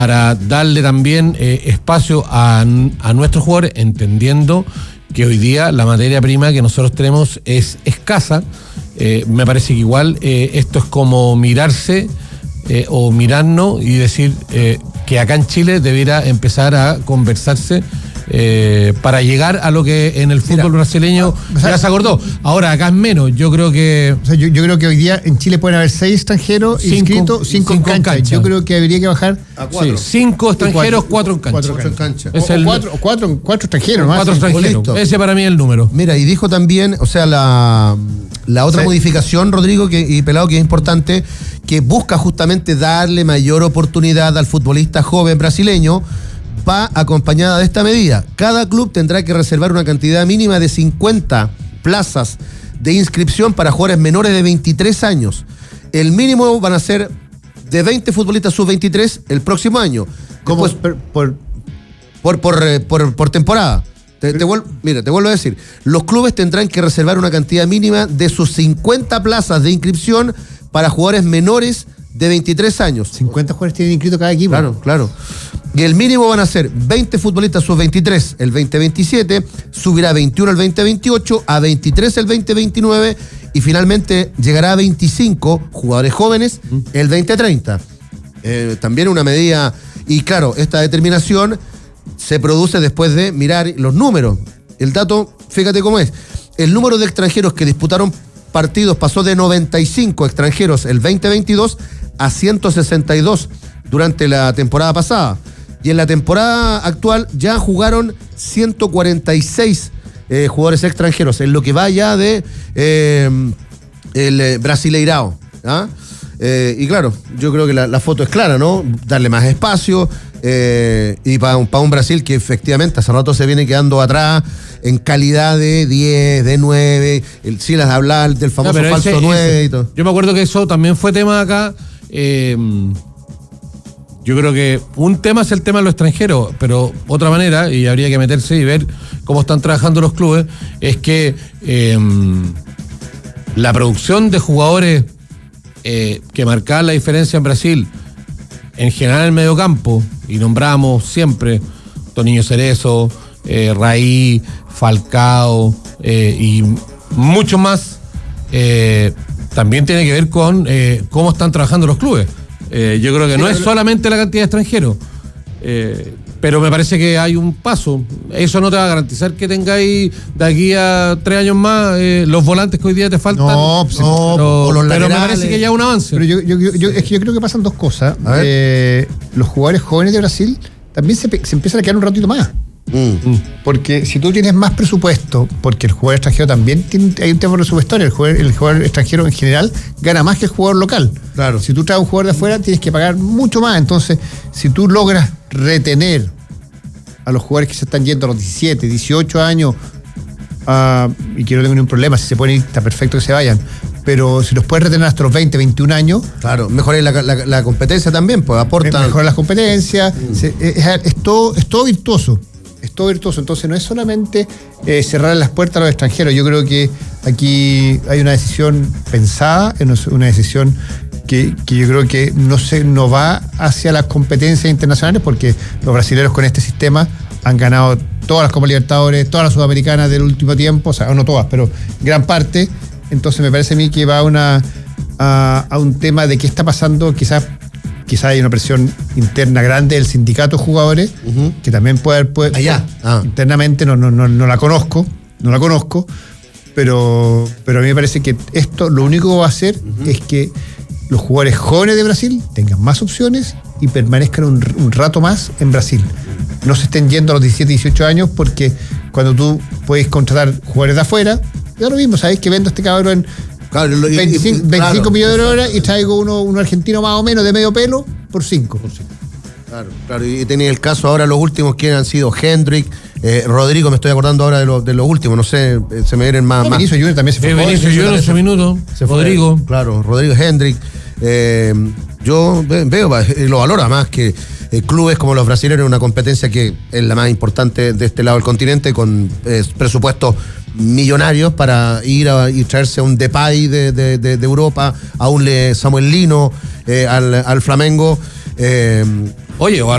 para darle también espacio a nuestros jugadores, entendiendo que hoy día la materia prima que nosotros tenemos es escasa. Me parece que igual esto es como mirarse o mirarnos y decir que acá en Chile debiera empezar a conversarse para llegar a lo que en el fútbol brasileño ya se acordó. Ahora acá es menos, yo creo que... O sea, yo creo que hoy día en Chile pueden haber 6 extranjeros inscritos, 5 en cancha. Yo creo que habría que bajar a 4. Sí, 5 extranjeros, 4 en cancha. 4 en cancha. O 4 extranjeros, ¿no? 4 extranjeros. Ese para mí es el número. Mira, y dijo también, o sea, la otra modificación, Rodrigo y Pelado, que es importante, que busca justamente darle mayor oportunidad al futbolista joven brasileño, va acompañada de esta medida. Cada club tendrá que reservar una cantidad mínima de 50 plazas de inscripción para jugadores menores de 23 años. El mínimo van a ser de 20 futbolistas sub-23 el próximo año. ¿Cómo? Por temporada. Te vuelvo a decir. Los clubes tendrán que reservar una cantidad mínima de sus 50 plazas de inscripción para jugadores menores de 23 años. 50 jugadores tienen inscrito cada equipo. Claro. Y el mínimo van a ser 20 futbolistas sub-23 el 2027, subirá a 21 el 2028, a 23 el 2029 y finalmente llegará a 25 jugadores jóvenes el 2030. También una medida, y claro, esta determinación se produce después de mirar los números. El dato, fíjate cómo es. El número de extranjeros que disputaron partidos pasó de 95 extranjeros el 2022 a 162 durante la temporada pasada. Y en la temporada actual ya jugaron 146 jugadores extranjeros, en lo que va ya de el Brasileirao. ¿Ah? Y claro, yo creo que la foto es clara, ¿no? Darle más espacio y para un Brasil que efectivamente hace rato se viene quedando atrás en calidad de 10, de 9, el Silas hablar del famoso falso 9 y todo. Yo me acuerdo que eso también fue tema acá. Yo creo que un tema es el tema de los extranjeros, pero otra manera, y habría que meterse y ver cómo están trabajando los clubes, es que la producción de jugadores que marcaban la diferencia en Brasil, en general en el mediocampo, y nombramos siempre Toninho Cerezo, Raí, Falcao y mucho más, también tiene que ver con cómo están trabajando los clubes. Yo creo que no es solamente la cantidad de extranjeros, pero me parece que hay un paso. Eso no te va a garantizar que tengáis de aquí a 3 años más los volantes que hoy día te faltan. Pero me parece que ya es un avance. Pero yo creo que pasan dos cosas. Los jugadores jóvenes de Brasil también se empiezan a quedar un ratito más. Porque si tú tienes más presupuesto, porque el jugador extranjero también hay un tema presupuestario, el jugador extranjero en general gana más que el jugador local. Claro. Si tú traes un jugador de afuera, tienes que pagar mucho más. Entonces, si tú logras retener a los jugadores que se están yendo a los 17, 18 años, y que no tengo ningún problema, si se pueden ir, está perfecto que se vayan. Pero si los puedes retener hasta los 20, 21 años... Claro, mejorar la competencia también, pues aporta... Mejorar las competencias, es todo virtuoso. Es todo virtuoso, entonces no es solamente cerrar las puertas a los extranjeros. Yo creo que aquí hay una decisión pensada, una decisión que yo creo que no va hacia las competencias internacionales, porque los brasileños con este sistema han ganado todas las Copas Libertadores, todas las Sudamericanas del último tiempo, o sea, no todas, pero gran parte. Entonces me parece a mí que va a un tema de qué está pasando, quizás hay una presión interna grande del sindicato de jugadores, que también puede internamente no la conozco, pero a mí me parece que esto lo único que va a hacer es que los jugadores jóvenes de Brasil tengan más opciones y permanezcan un rato más en Brasil. No se estén yendo a los 17, 18 años, porque cuando tú puedes contratar jugadores de afuera, ya lo mismo, sabéis que vendo a este cabrón en 25 millones de dólares y traigo uno argentino más o menos de medio pelo por 5. Claro, y tenía el caso ahora, los últimos que han sido Hendrick, Rodrigo, me estoy acordando ahora de los últimos, no sé, se me vienen más. Vinicius Junior también se fue. Vinicius Junior en ese minuto, Rodrigo. Claro, Rodrigo Hendrick. Yo veo, lo valoro más que clubes como los brasileños, una competencia que es la más importante de este lado del continente, con presupuestos millonarios para ir y traerse a un Depay de Europa, a un Samuel Lino, al Flamengo. Oye, o a